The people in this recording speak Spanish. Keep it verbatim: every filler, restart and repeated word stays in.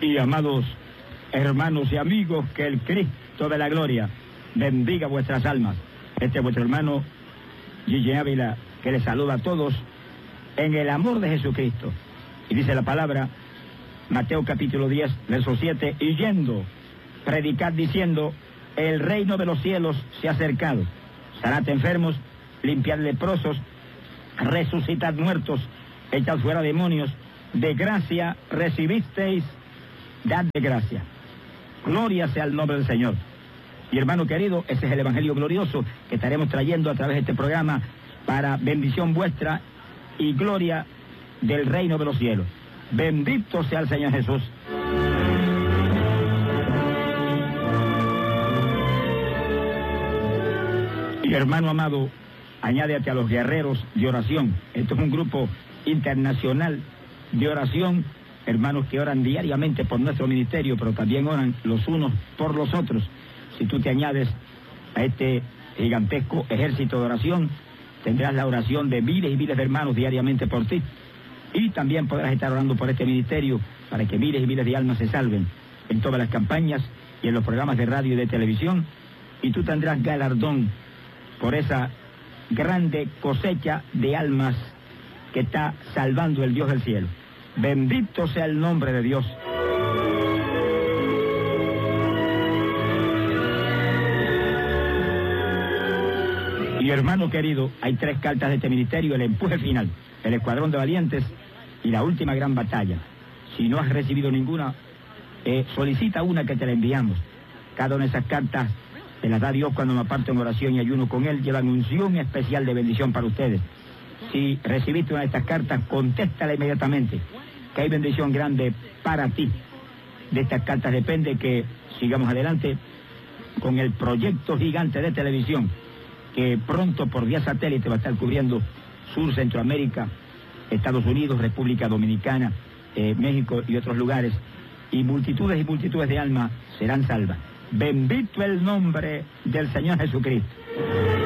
Y amados hermanos y amigos, que el Cristo de la gloria bendiga vuestras almas. Este es vuestro hermano Gigi Ávila, que les saluda a todos en el amor de Jesucristo. Y dice la palabra, Mateo capítulo diez, verso siete, y yendo, predicad diciendo, el reino de los cielos se ha acercado. Sanad enfermos, limpiad leprosos, resucitad muertos, echad fuera demonios, de gracia recibisteis, dad de gracia. Gloria sea el nombre del Señor. Y hermano querido, ese es el evangelio glorioso que estaremos trayendo a través de este programa para bendición vuestra y gloria del reino de los cielos. Bendito sea el Señor Jesús. Y hermano amado, añádete a los guerreros de oración. Esto es un grupo internacional de oración, hermanos que oran diariamente por nuestro ministerio, pero también oran los unos por los otros. Si tú te añades a este gigantesco ejército de oración, tendrás la oración de miles y miles de hermanos diariamente por ti. Y también podrás estar orando por este ministerio para que miles y miles de almas se salven en todas las campañas y en los programas de radio y de televisión. Y tú tendrás galardón por esa grande cosecha de almas que está salvando el Dios del cielo. Bendito sea el nombre de Dios. Y hermano querido, hay tres cartas de este ministerio: el empuje final, el escuadrón de valientes y la última gran batalla. Si no has recibido ninguna, eh, solicita una que te la enviamos. Cada una de esas cartas te las da Dios cuando me aparto en oración y ayuno con Él. Llevan unción especial de bendición para ustedes. Si recibiste una de estas cartas, contéstala inmediatamente, que hay bendición grande para ti. De estas cartas depende que sigamos adelante con el proyecto gigante de televisión, que pronto por vía satélite va a estar cubriendo Sur, Centroamérica, Estados Unidos, República Dominicana, eh, México y otros lugares, y multitudes y multitudes de almas serán salvas. Bendito el nombre del Señor Jesucristo.